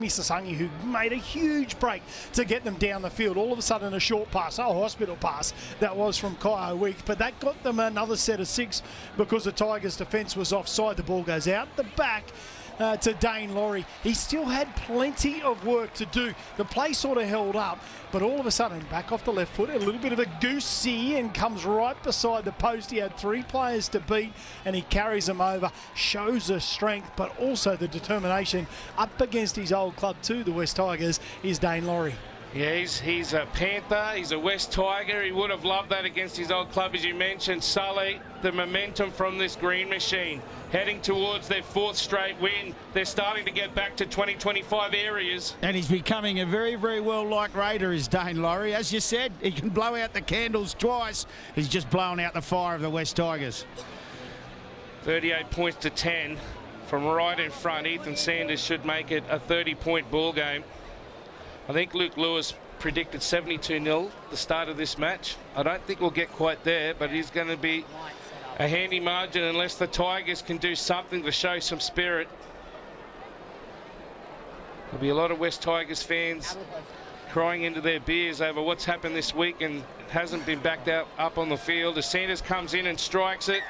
Sasangi, who made a huge break to get them down the field. All of a sudden a short pass, a hospital pass that was from Kyle Week, but that got them another set of 6 because the Tigers defence was offside. The ball goes out the back to Dane Laurie. He still had plenty of work to do. The play sort of held up, but all of a sudden back off the left foot, a little bit of a goosey, and comes right beside the post. He had 3 players to beat and he carries them over. Shows the strength but also the determination up against his old club too, the West Tigers, is Dane Laurie. Yeah, he's a Panther, he's a West Tiger. He would have loved that against his old club, as you mentioned. Sully, the momentum from this green machine, heading towards their 4th straight win. They're starting to get back to 2025 areas. And he's becoming a very, very well-liked Raider, is Dane Laurie. As you said, he can blow out the candles twice. He's just blown out the fire of the West Tigers. 38 points to 10 from right in front. Ethan Sanders should make it a 30-point ball game. I think Luke Lewis predicted 72-0 the start of this match. I don't think we'll get quite there, but it is going to be a handy margin unless the Tigers can do something to show some spirit. There'll be a lot of West Tigers fans crying into their beers over what's happened this week and it hasn't been backed up on the field. As Sanders comes in and strikes it,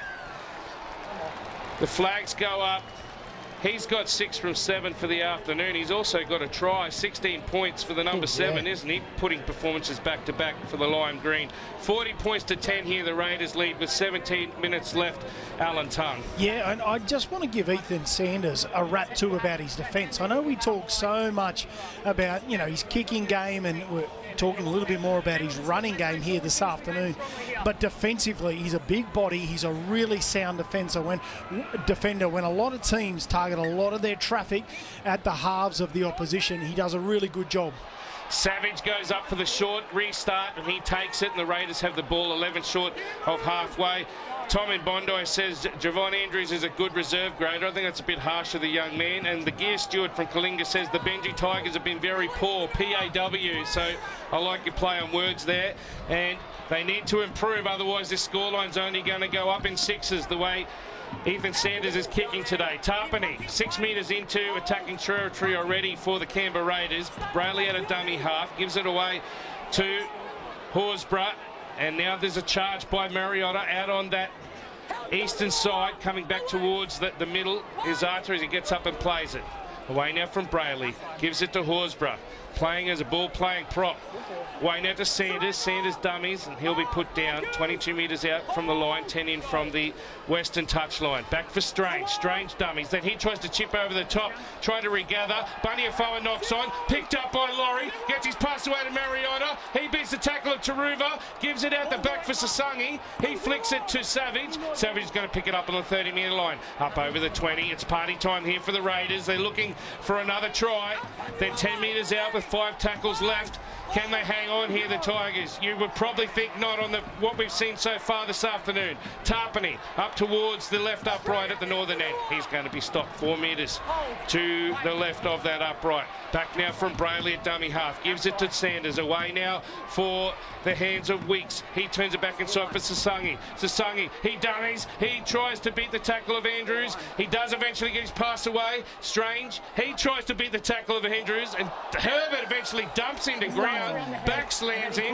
the flags go up. He's got 6 from 7 for the afternoon. He's also got a try, 16 points for the number 7, isn't he? Putting performances back to back for the Lime Green. 40 points to 10 here, the Raiders lead with 17 minutes left. Alan Tongue. Yeah, and I just want to give Ethan Sanders a rap too about his defence. I know we talk so much about, his kicking game, and we're talking a little bit more about his running game here this afternoon. But defensively, he's a big body. He's a really sound defender. When a lot of teams target a lot of their traffic at the halves of the opposition, he does a really good job. Savage goes up for the short restart and he takes it, and the Raiders have the ball 11 short of halfway. Tom in Bondi says Javon Andrews is a good reserve grader. I think that's a bit harsh to the young man. And the gear steward from Kalinga says the Benji Tigers have been very poor, PAW. So I like your play on words there. And they need to improve, otherwise this scoreline's only going to go up in 6s the way Ethan Sanders is kicking today. Tarpany, 6 metres into attacking territory already for the Canberra Raiders. Brayley at a dummy half, gives it away to Horsburgh. And now there's a charge by Mariota out on that eastern side, coming back towards the middle is Arthur as he gets up and plays it. Away now from Brayley, gives it to Horsburgh, playing as a ball-playing prop. Away now to Sanders, Sanders dummies, and he'll be put down 22 metres out from the line, 10 in from the western touchline. Back for Strange, Strange dummies, then he tries to chip over the top, trying to regather. Bunyafoa knocks on, picked up by Laurie, gets his pass away to Mariota. He beats the tackle of Taruva, gives it out the back for Sasangi. He flicks it to Savage. Savage is going to pick it up on the 30-metre line. Up over the 20, it's party time here for the Raiders. They're looking for another try. They're 10 metres out with 5 tackles left. Can they hang on here, the Tigers? You would probably think not on what we've seen so far this afternoon. Tarpany up towards the left upright at the northern end. He's going to be stopped 4 metres to the left of that upright. Back now from Brayley at dummy half. Gives it to Sanders. Away now for the hands of Weeks. He turns it back inside for Sasangi. Sasangi, he dummies. He tries to beat the tackle of Andrews. He does eventually get his pass away. Strange. He tries to beat the tackle of Andrews, and Herbert eventually dumps him to ground. Back slams him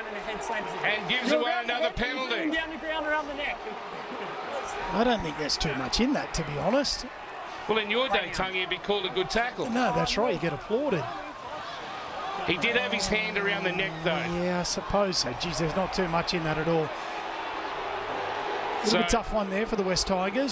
and gives away another penalty. I don't think there's too much in that, to be honest. Well, in your day, Tongue, he'd be called a good tackle. No, that's right, you get applauded. He did have his hand around the neck, though. Yeah, I suppose so. Geez, there's not too much in that at all. A little bit tough one there for the West Tigers.